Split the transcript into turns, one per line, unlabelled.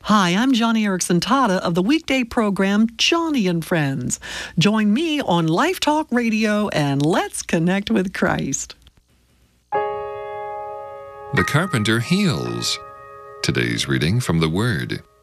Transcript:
Hi, I'm Johnny Erickson Tata of the weekday program Johnny and Friends. Join me on Life Talk Radio and let's connect with Christ.
The carpenter heals. Today's reading from the Word.